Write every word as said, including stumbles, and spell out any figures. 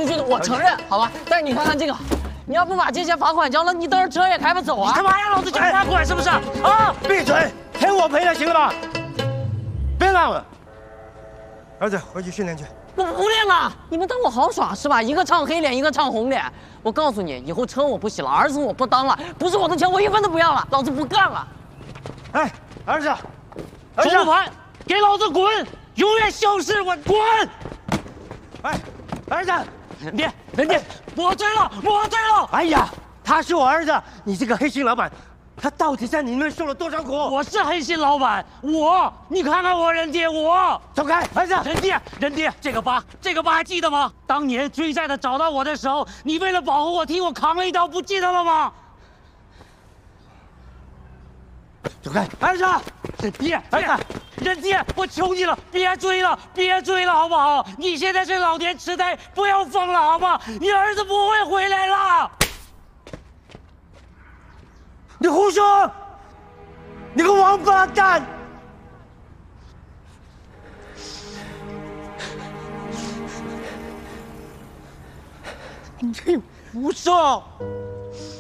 出去的，我承认，好吧？但是你看看这个，你要不把这些罚款交了，你等会车也开不走啊！ 你他妈让老子交罚款是不是？啊！ 闭嘴，赔我赔了，行了吧？别闹了，儿子，回去训练去。 我不练了，你们当我好耍是吧？一个唱黑脸，一个唱红脸。我告诉你，以后车我不洗了，儿子我不当了，不是我的钱我一分都不要了，老子不干了。 哎，儿子， 手不盘，给老子滚！永远消失！我滚！ 哎，儿子， 人爹，人爹，我醉了，我醉了！ 哎呀，他是我儿子，你这个黑心老板，他到底在你们受了多少苦？ 我是黑心老板，我，你看看我人爹，我走开，儿子， 人爹，人爹，这个疤，这个疤还记得吗？当年追债的找到我的时候，你为了保护我，替我扛了一刀，不记得了吗？ 走开，儿子， 人爹，儿子，人爹，我求你了，别追了，别追了，好不好？你现在是老年痴呆，不要疯了，好吗？你儿子不会回来了。 你胡说！你个王八蛋！ 你胡说！